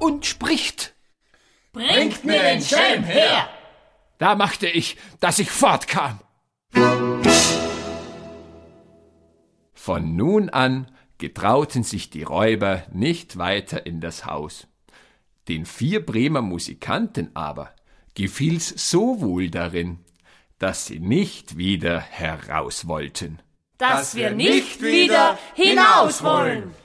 und spricht: Bringt mir den Schelm her! Da machte ich, dass ich fortkam. Von nun an getrauten sich die Räuber nicht weiter in das Haus. Den 4 Bremer Musikanten aber gefiel's so wohl darin, dass sie nicht wieder heraus wollten. Dass wir nicht wieder hinaus wollen.